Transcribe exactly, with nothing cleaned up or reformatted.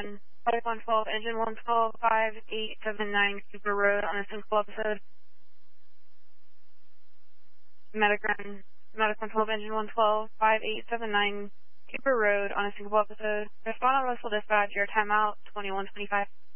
one. Medic one twelve, engine one twelve, five eight seven nine Cooper Road on a single episode. Medic run, Medic one twelve, engine one twelve, five eight seven nine Cooper Road on a single episode. Respond on Russell Dispatch, your timeout twenty-one twenty-five.